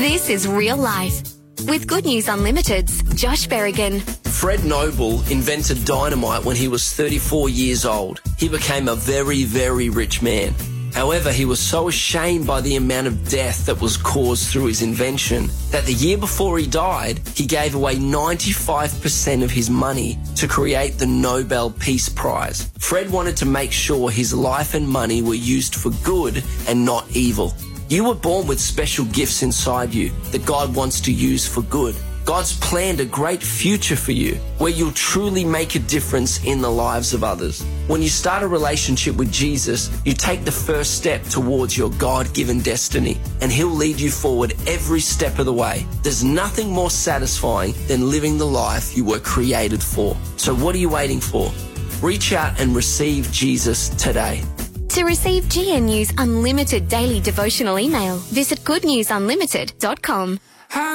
This is Real Life with Good News Unlimited's Josh Berrigan. Fred Noble invented dynamite when he was 34 years old. He became a very, very rich man. However, he was so ashamed by the amount of death that was caused through his invention that the year before he died, he gave away 95% of his money to create the Nobel Peace Prize. Fred wanted to make sure his life and money were used for good and not evil. You were born with special gifts inside you that God wants to use for good. God's planned a great future for you where you'll truly make a difference in the lives of others. When you start a relationship with Jesus, you take the first step towards your God-given destiny, and He'll lead you forward every step of the way. There's nothing more satisfying than living the life you were created for. So what are you waiting for? Reach out and receive Jesus today. To receive GNU's unlimited daily devotional email, visit goodnewsunlimited.com.